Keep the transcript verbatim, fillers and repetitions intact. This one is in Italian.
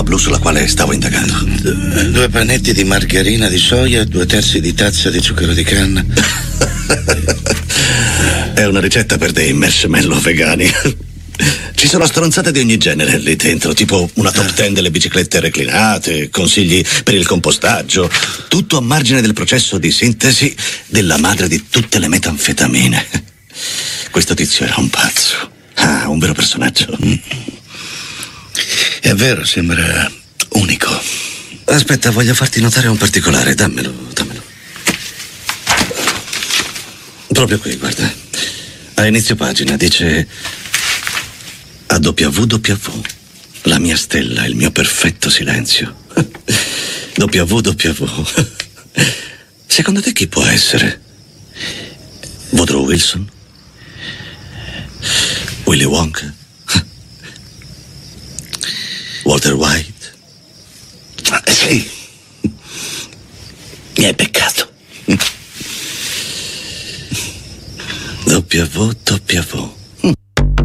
stampa blu sulla quale stavo indagando. Due panetti di margarina di soia, due terzi di tazza di zucchero di canna. È una ricetta per dei marshmallow vegani. Ci sono stronzate di ogni genere lì dentro, tipo una top ten delle biciclette reclinate, consigli per il compostaggio, tutto a margine del processo di sintesi della madre di tutte le metanfetamine. Questo tizio era un pazzo. Ah, un vero personaggio. È vero, sembra unico. Aspetta, voglio farti notare un particolare, dammelo, dammelo. Proprio qui, guarda. A inizio pagina dice A W W, la mia stella, il mio perfetto silenzio. W W. Secondo te chi può essere? Woodrow Wilson? Willy Wonka? Walter White? Ah, sì. Mi hai beccato. W W.